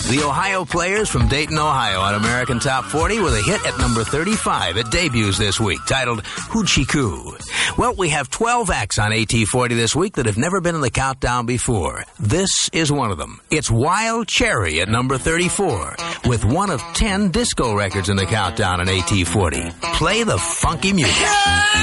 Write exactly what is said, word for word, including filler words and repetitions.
The Ohio Players from Dayton, Ohio on American Top forty with a hit at number thirty-five. It debuts this week, titled Hoochie Coo. Well, we have twelve acts on A T forty this week that have never been in the countdown before. This is one of them. It's Wild Cherry at number thirty-four, with one of ten disco records in the countdown on A T forty. Play the funky music.